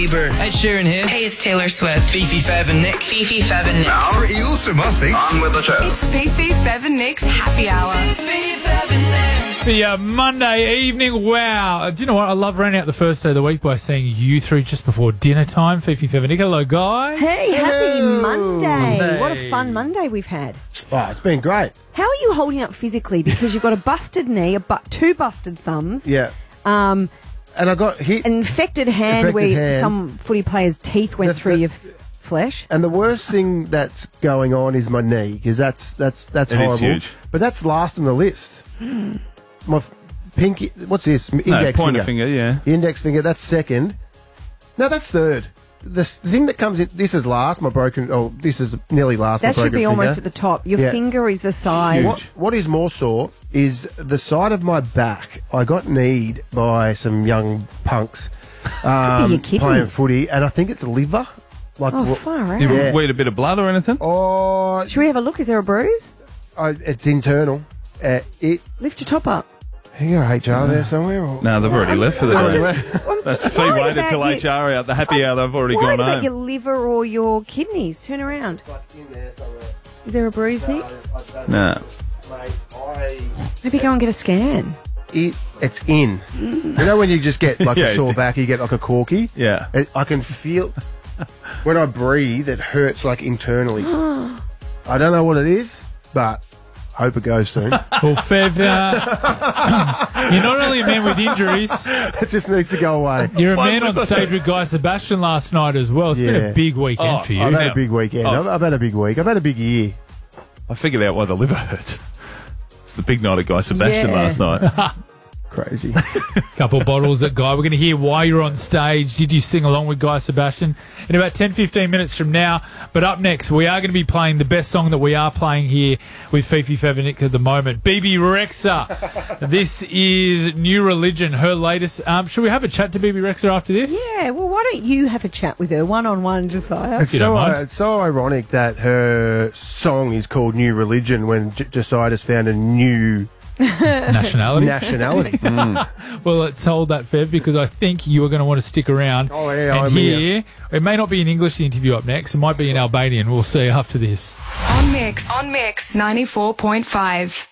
Bieber, Ed Sheeran here. Hey, it's Taylor Swift. Fifi, Fev and Nick. Fifi, Fev and Nick. Pretty awesome, I think. On with the show. It's Fifi, Fev and Nick's Happy Hour. The Monday evening, wow. Do you know what? I love rounding out the first day of the week by saying you three just before dinner time. Fifi, Fev and Nick. Hello, guys. Hey, happy Monday. Monday. What a fun Monday we've had. Oh, it's been great. How are you holding up physically? Because you've got a busted knee, two busted thumbs, Yeah. And I got hit. an infected hand Infected where hand. some footy player's teeth went through your flesh. And the worst thing that's going on is my knee, because that's horrible. huge. But that's last on the list. My pinky, what's this? Index pointer finger, yeah. The index finger, that's second. No, that's third. The thing that comes in, this is last, this is nearly last, That my should broken be finger. almost at the top. Your Yeah. finger is the size. What is more sore is the side of my back. I got kneed by some young punks your kidneys. playing footy, and I think it's liver. Like, Oh, far out. You Yeah. weed a bit of blood or anything? oh, Should we have a look? Is there a bruise? it's internal. Lift your top up. You got HR there somewhere? Or? No, they've already left for the I'm day. just- That's I'm fee worried waited about till you- HR out. The happy hour, they've already Worried gone about your home. liver or your kidneys. Turn around. In there somewhere. Is there a bruise, Nick? No. Mate, Maybe go and get a scan. it's in. You know when you just get like Yeah, a sore it's- back, you get like a corky? Yeah. I can feel when I breathe, it hurts like internally. I don't know what it is, but hope it goes soon. Well, Fev, you're not only a man with injuries, It just needs to go away. you're a man on stage with Guy Sebastian last night as well. It's been Yeah. a big weekend Oh, for you. I've had Yeah. a big weekend. Oh. I've had a big week. I've had a big year. I figured out why the liver hurts. It's the big night at Guy Sebastian Yeah. last night. Crazy. Couple bottles at Guy. We're going to hear why you're on stage. Did you sing along with Guy Sebastian? In about 10-15 minutes from now. But up next, we are going to be playing the best song that we are playing here with Fifi, Fev and Nick at the moment. BB Rexa. This is New Religion, her latest. Should we have a chat to BB Rexa after this? Yeah, well, why don't you have a chat with her one-on-one, Josiah? It's You don't so, mind? it's so ironic that her song is called New Religion when Josiah has found a new Nationality. nationality. Well, let's hold that, Fev, because I think you are going to want to stick around Oh, yeah, and I'm hear. here. It may not be in English, the interview up next. It might be in Albanian. We'll see after this. On Mix 94.5.